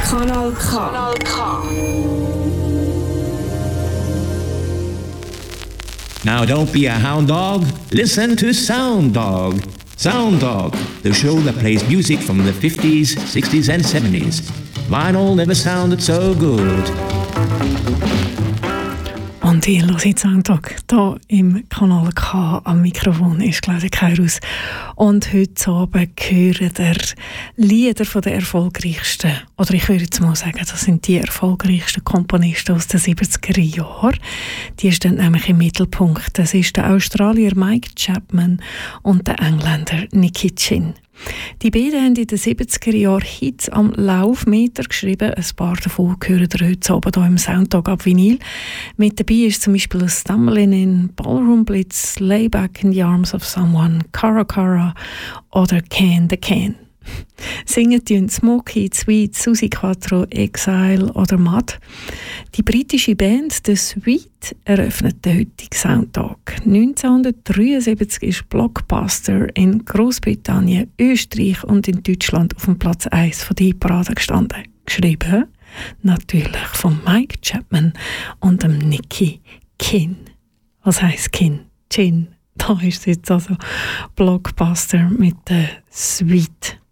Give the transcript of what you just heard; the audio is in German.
Kanal K. Kanal K. Now don't be a hound dog, listen to Sound Dog. Sound Dog, the show that plays music from the 50s, 60s and 70s. Vinyl never sounded so good. Und ihr hört Soundtag hier im Kanal K. Am Mikrofon ist Claudia Keirus. Und heute Abend hören ihr Lieder von den erfolgreichsten, oder ich würde jetzt mal sagen, das sind die erfolgreichsten Komponisten aus den 70er Jahren. Die stehen nämlich im Mittelpunkt. Das ist der Australier Mike Chapman und der Engländer Nicky Chinn. Die beiden haben in den 70er Jahren Hits am Laufmeter geschrieben. Ein paar davon hören ihr heute Abend hier im Soundtag ab Vinyl. Mit dabei ist zum Beispiel Stumbling in, Ballroom Blitz, Lay Back in the Arms of Someone, Cara Cara oder Can the Can. Singen tun Smokey, Sweet, Suzi Quatro, Exile oder Mud. Die britische Band The Sweet eröffnet den heutigen Soundtag. 1973 ist Blockbuster in Großbritannien, Österreich und in Deutschland auf dem Platz 1 von der Parade gestanden. Geschrieben natürlich von Mike Chapman und dem Nicky Chinn. Was heisst Chinn? Da ist jetzt also Blockbuster mit The Sweet.